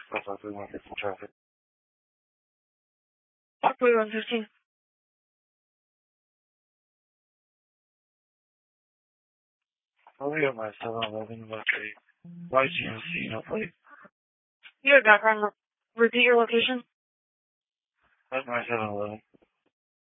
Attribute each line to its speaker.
Speaker 1: That's why we want to get some traffic.
Speaker 2: Parkway 115.
Speaker 1: I'll be at my 7-Eleven with a YGMC no plate.
Speaker 2: You have background. Repeat your location.
Speaker 1: At my 7-Eleven.